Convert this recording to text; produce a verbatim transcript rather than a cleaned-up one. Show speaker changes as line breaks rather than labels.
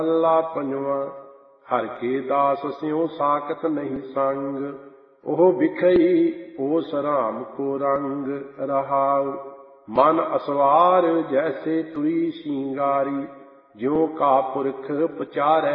ਮਹੱਲਾ ਪੰਜਵਾਂ। ਹਰਿ ਕੇ ਦਾਸ ਸਿਉ ਸਾਕਤ ਨਹੀਂ ਸੰਗ, ਉਹ ਵਿਖਈ ਉਸ ਰਾਮ ਕੋ ਰੰਗ। ਰਹਾਉ ਮਨ ਅਸਵਾਰ ਜੈਸੇ ਤੁਰੀ ਸ਼ਿੰਗਾਰੀ, ਜਿਉ ਕਾ ਪੁਰਖ ਪਚਾਰੈ